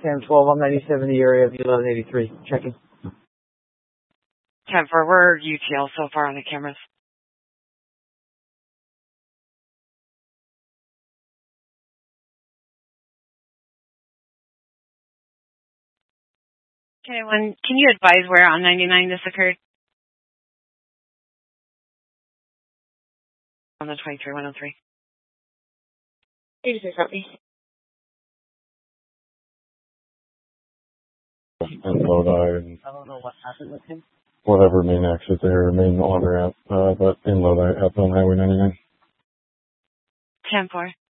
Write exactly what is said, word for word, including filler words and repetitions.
Cam twelve, I'm ninety-seven, the area of eleven eighty-three. Checking. ten four, we're U T L so far on the cameras. Okay, when, can you advise where on ninety-nine this occurred? On the twenty-three one oh three. eighty-six, copy. And Lodi and I don't know what happened with him. whatever main exit there, main on ramp, uh, but in Lodi up on Highway ninety-nine. ten four.